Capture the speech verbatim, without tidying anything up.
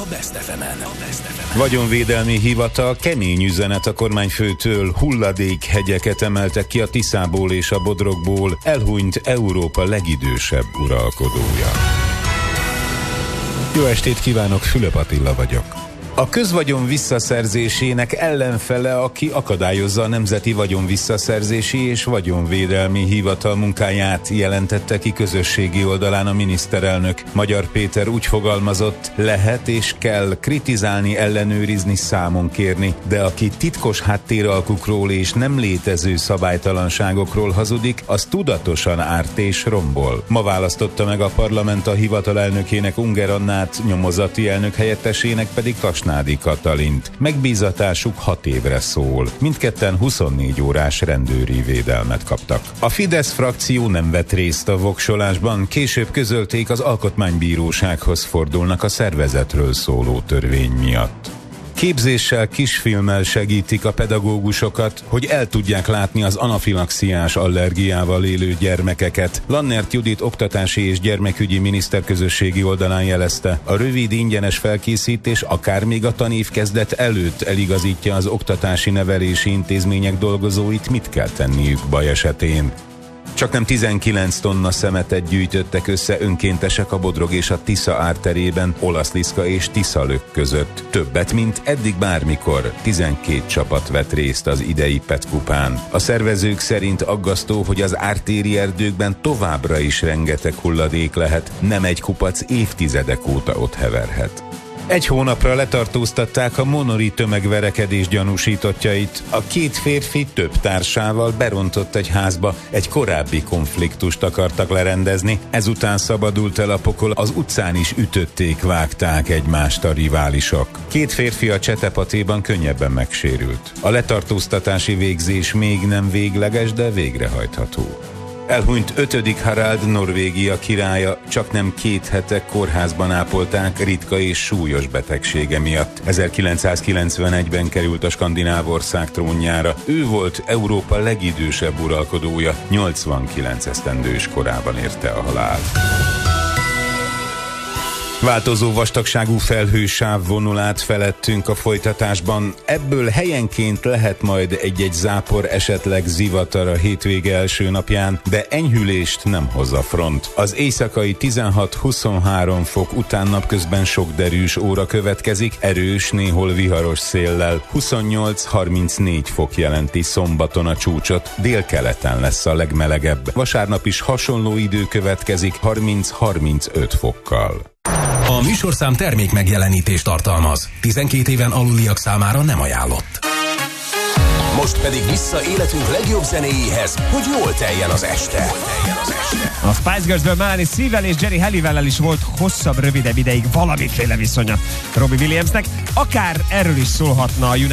Best ef emen. Vagyonvédelmi hivatal, kemény üzenet a kormányfőtől, hulladékhegyeket emeltek ki a Tiszából és a Bodrogból, elhunyt Európa legidősebb uralkodója. Jó estét kívánok, Fülöp Attila vagyok. A közvagyon visszaszerzésének ellenfele, aki akadályozza a Nemzeti Vagyonvisszaszerzési és Vagyonvédelmi Hivatal munkáját, jelentette ki közösségi oldalán a miniszterelnök. Magyar Péter úgy fogalmazott, lehet és kell kritizálni, ellenőrizni, számon kérni, de aki titkos háttéralkukról és nem létező szabálytalanságokról hazudik, az tudatosan árt és rombol. Ma választotta meg a parlament a hivatal elnökének Unger Annát, nyomozati elnök helyettesének pedig Tasnádi Katalint. Megbízatásuk hat évre szól. Mindketten huszonnégy órás rendőri védelmet kaptak. A Fidesz frakció nem vett részt a voksolásban, később közölték, az Alkotmánybírósághoz fordulnak a szervezetről szóló törvény miatt. Képzéssel, kisfilmmel segítik a pedagógusokat, hogy el tudják látni az anafilaxiás allergiával élő gyermekeket. Lannert Judit oktatási és gyermekügyi miniszterközösségi oldalán jelezte, a rövid ingyenes felkészítés akár még a tanév kezdet előtt eligazítja az oktatási nevelési intézmények dolgozóit, mit kell tenniük baj esetén. Csaknem tizenkilenc tonna szemetet gyűjtöttek össze önkéntesek a Bodrog és a Tisza árterében, Olaszliszka és Tiszalök között. Többet, mint eddig bármikor. tizenkét csapat vett részt az idei Petkupán. A szervezők szerint aggasztó, hogy az ártéri erdőkben továbbra is rengeteg hulladék lehet, nem egy kupac évtizedek óta ott heverhet. Egy hónapra letartóztatták a monori tömegverekedés gyanúsítottjait. A két férfi több társával berontott egy házba, egy korábbi konfliktust akartak lerendezni, ezután szabadult el a pokol, az utcán is ütötték, vágták egymást a riválisok. Két férfi a Csetepatéban könnyebben megsérült. A letartóztatási végzés még nem végleges, de végrehajtható. Elhunyt ötödik Harald, Norvégia királya, csaknem két hete kórházban ápolták ritka és súlyos betegsége miatt. ezerkilencszázkilencvenegyben került a skandináv ország trónjára. Ő volt Európa legidősebb uralkodója, nyolcvankilenc esztendős korában érte a halál. Változó vastagságú felhősáv vonul át felettünk a folytatásban. Ebből helyenként lehet majd egy-egy zápor, esetleg zivatar a hétvége első napján, de enyhülést nem hoz a front. Az éjszakai tizenhat-huszonhárom fok után napközben sok derűs óra következik, erős, néhol viharos széllel. huszonnyolc-harmincnégy fok jelenti szombaton a csúcsot, délkeleten lesz a legmelegebb. Vasárnap is hasonló idő következik, harminc-harmincöt fokkal. A műsorszám termék megjelenítést tartalmaz. tizenkét éven aluliak számára nem ajánlott. Most pedig vissza életünk legjobb zenéjéhez, hogy jól teljen az este. A Spice Girlsből Melanie C-vel és Jerry Halliwell-el is volt hosszabb, rövidebb ideig valamiféle viszonya Robbie Williamsnek. Akár erről is szólhatna a